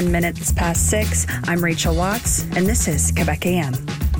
Minutes past 6, I'm Rachel Watts, and this is Quebec AM.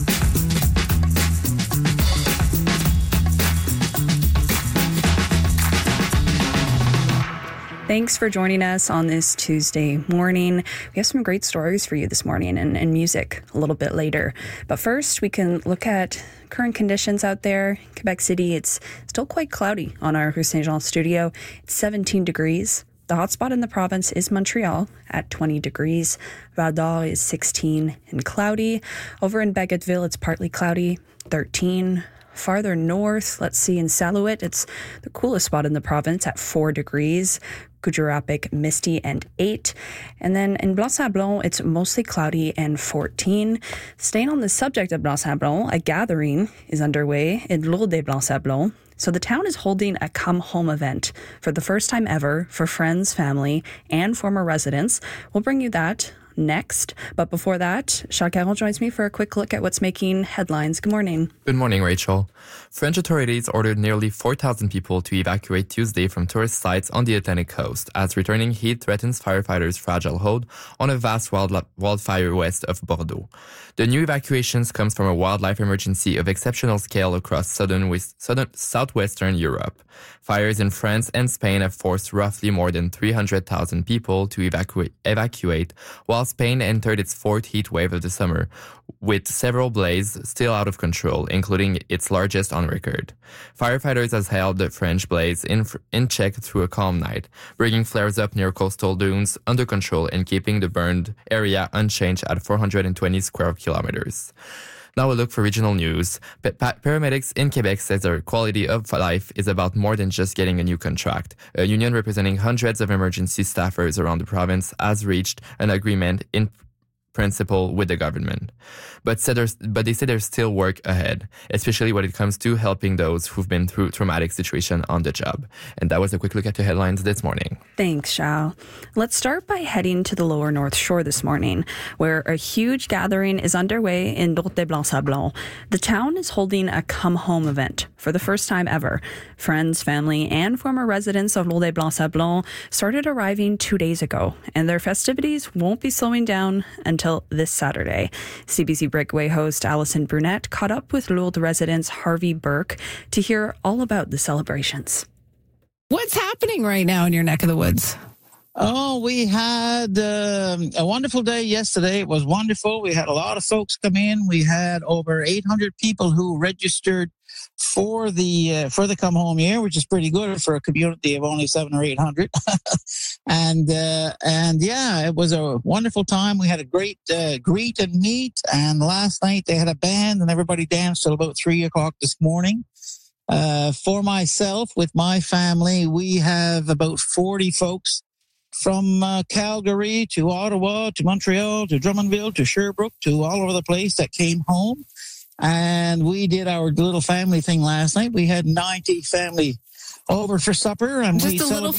Thanks for joining us on this Tuesday morning. We have some great stories for you this morning and music a little bit later. But first, we can look at current conditions out there. Quebec City, it's still quite cloudy on our Rue Saint-Jean studio. It's 17 degrees. The hotspot in the province is Montreal at 20 degrees. Val-d'Or is 16 and cloudy. Over in Bagotville, it's partly cloudy, 13. Farther north, let's see, in Salouet, it's the coolest spot in the province at 4 degrees. Kuujjuaq, misty and 8. And then in Blanc-Sablon, it's mostly cloudy and 14. Staying on the subject of Blanc-Sablon, a gathering is underway in Lourdes Blanc-Sablon. So the town is holding a come home event for the first time ever for friends, family, and former residents. We'll bring you that next. But before that, Charles Caron joins me for a quick look at what's making headlines. Good morning. Good morning, Rachel. French authorities ordered nearly 4,000 people to evacuate Tuesday from tourist sites on the Atlantic coast as returning heat threatens firefighters' fragile hold on a vast wildfire west of Bordeaux. The new evacuations comes from a wildlife emergency of exceptional scale across southwestern Europe. Fires in France and Spain have forced roughly more than 300,000 people to evacuate, while Spain entered its fourth heat wave of the summer, with several blazes still out of control, including its largest on record. Firefighters have held the French blaze in check through a calm night, bringing flares up near coastal dunes under control and keeping the burned area unchanged at 420 square kilometers. Now a look for regional news. Paramedics in Quebec says their quality of life is about more than just getting a new contract. A union representing hundreds of emergency staffers around the province has reached an agreement in principle with the government. But they say there's still work ahead, especially when it comes to helping those who've been through traumatic situation on the job. And that was a quick look at the headlines this morning. Thanks, Charles. Let's start by heading to the lower North Shore this morning, where a huge gathering is underway in Lourdes Blanc-Sablon. The town is holding a come home event for the first time ever. Friends, family, and former residents of Lourdes Blanc-Sablon started arriving 2 days ago, and their festivities won't be slowing down until this Saturday. CBC Breakaway host Alison Brunette caught up with Lourdes residents Harvey Burke to hear all about the celebrations. What's happening right now in your neck of the woods? Oh, we had a wonderful day yesterday. It was wonderful. We had a lot of folks come in. We had over 800 people who registered for the come home year, which is pretty good for a community of only 700 or 800. and yeah, it was a wonderful time. We had a great greet and meet. And last night they had a band and everybody danced till about 3:00 this morning. For myself, with my family, we have about 40 folks from Calgary to Ottawa to Montreal to Drummondville to Sherbrooke to all over the place that came home. And we did our little family thing last night. We had 90 family over for supper. And just we a little